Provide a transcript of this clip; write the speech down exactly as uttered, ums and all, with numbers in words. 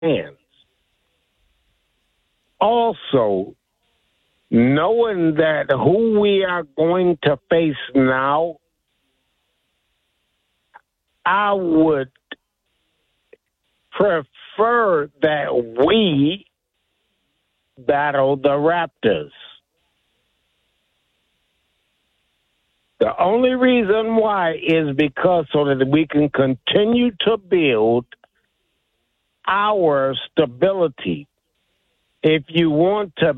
hands. Also, knowing that who we are going to face now, I would prefer that we battle the Raptors. The only reason why is because so that we can continue to build our stability. If you want to